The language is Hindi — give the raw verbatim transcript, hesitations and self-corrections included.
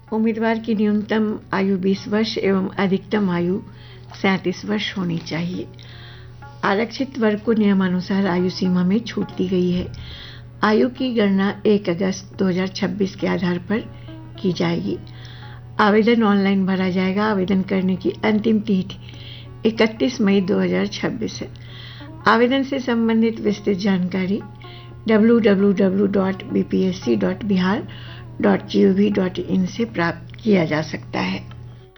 उम्मीदवार की न्यूनतम आयु बीस वर्ष एवं अधिकतम आयु सैंतीस वर्ष होनी चाहिए। आरक्षित वर्ग को नियमानुसार आयु सीमा में छूट दी गई है। आयु की गणना एक अगस्त दो हज़ार छब्बीस के आधार पर की जाएगी। आवेदन ऑनलाइन भरा जाएगा। आवेदन करने की अंतिम तिथि इकतीस मई दो हज़ार छब्बीस है। आवेदन से संबंधित विस्तृत जानकारी W W W dot B P S C dot Bihar dot G O V dot in से प्राप्त किया जा सकता है।